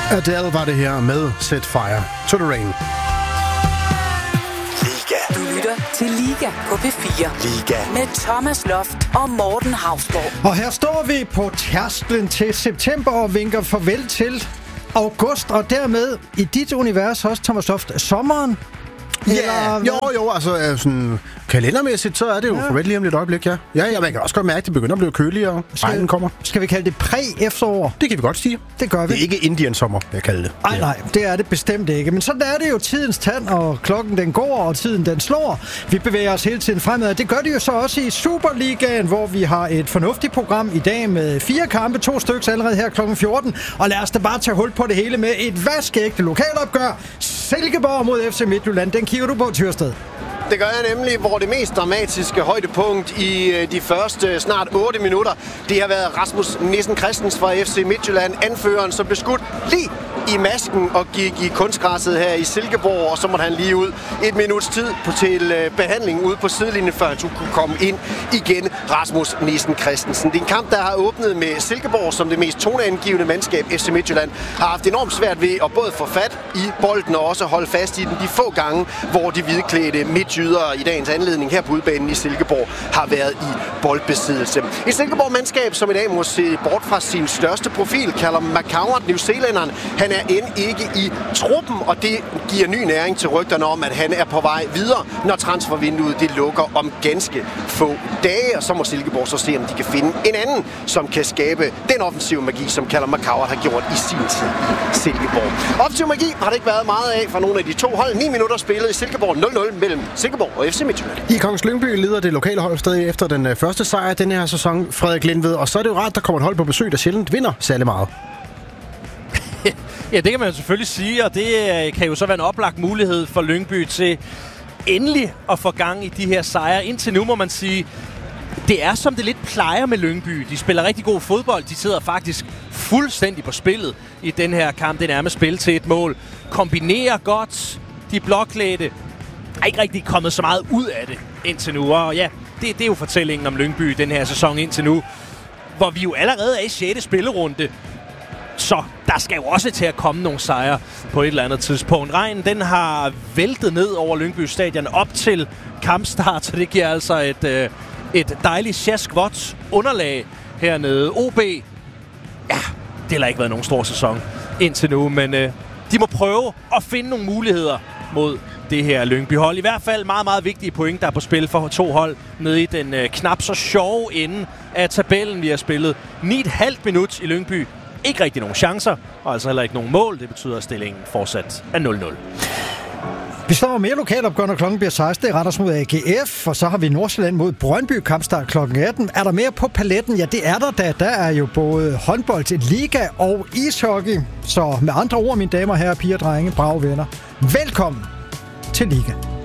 Adele var det her med Set Fire to the Rain. Du lytter til Liga på P4. Liga. Med Thomas Loft og Morten Hausborg. Og her står vi på tærsklen til september og vinker farvel til august, og dermed i dit univers også, Thomas Loft, sommeren. Ja, jo, altså sådan kalendermæssigt, så er det jo farvel lige om lidt øjeblik, ja. Ja, man kan også godt mærke, at det begynder at blive køligere, regnen kommer. Skal vi kalde det præ-efterår? Det kan vi godt sige. Det gør vi. Det er ikke Indian sommer, jeg kalder det. Nej, det er det bestemt ikke. Men sådan er det jo tidens tand, og klokken den går, og tiden den slår. Vi bevæger os hele tiden fremad. Det gør det jo så også i Superligaen, hvor vi har et fornuftigt program i dag med 4 kampe, 2 stykker allerede her klokken 14. Og lad os da bare tage hul på det hele med et vaskeægte lokalopgør. Silkeborg mod FC Midtjylland. Den kigger du på, Tyrsted. Det gør jeg nemlig, hvor det mest dramatiske højdepunkt i de første snart 8 minutter, det har været Rasmus Nissen Christensen fra FC Midtjylland, anføreren, som blev skudt lige i masken og gik i kunstgræsset her i Silkeborg, og så måtte han lige ud et minuts tid til behandling ude på sidelinjen, før han kunne komme ind igen. Rasmus Nissen Christensen. Det er en kamp, der har åbnet med Silkeborg som det mest toneangivende mandskab. FC Midtjylland har haft enormt svært ved at både få fat i bolden og også holde fast i den de få gange, hvor de hvidklædte midtjyder i dagens anledning her på udbanen i Silkeborg har været i boldbesiddelse. Et Silkeborg-mandskab, som i dag må se bort fra sin største profil, Callum McCowart, newzealænderen. Han er end ikke i truppen, og det giver ny næring til rygterne om, at han er på vej videre, når transfervinduet det lukker om ganske få dage. Og så må Silkeborg så se, om de kan finde en anden, som kan skabe den offensive magi, som Callum McCowart har gjort i sin tid i Silkeborg. Offensiv magi har det ikke været meget af fra nogle af de to hold. 9 minutter spillet i Silkeborg 0-0 mellem Silkeborg og FC Midtjylland. I Kongens Lyngby leder det lokale hold stadig efter den første sejr den her sæson, Frederik Lindved. Og så er det jo rart, der kommer et hold på besøg, der sjældent vinder særlig meget. Ja, det kan man selvfølgelig sige, og det kan jo så være en oplagt mulighed for Lyngby til endelig at få gang i de her sejre. Indtil nu må man sige, det er som det lidt plejer med Lyngby. De spiller rigtig god fodbold. De sidder faktisk fuldstændig på spillet i den her kamp. Det er nærmest spil til et mål. Kombinerer godt. De blåklædte er ikke rigtig kommet så meget ud af det indtil nu. Og ja, det er jo fortællingen om Lyngby den her sæson indtil nu, hvor vi jo allerede er i 6. spillerunde. Så der skal jo også til at komme nogle sejre på et eller andet tidspunkt. Regnen, den har væltet ned over Lyngby Stadion op til kampstart, så det giver altså et dejligt sjaskvot underlag hernede. OB, ja, det har ikke været nogen stor sæson indtil nu, men de må prøve at finde nogle muligheder mod det her Lyngby-hold. I hvert fald meget, meget vigtige point, der er på spil for 2 hold nede i den knap så sjove ende af tabellen. Vi har spillet 9,5 minut i Lyngby. Ikke rigtig nogen chancer, og altså heller ikke nogen mål. Det betyder, at stillingen fortsat er 0-0. Vi står mere lokalopgør, når klokken bliver 16. Randers mod AGF, og så har vi Nordsjælland mod Brøndby, kampstart klokken 18. Er der mere på paletten? Ja, det er der da. Der er jo både håndbold, liga og ishockey. Så med andre ord, mine damer, herrer, piger og drenge, brave venner, velkommen til Liga.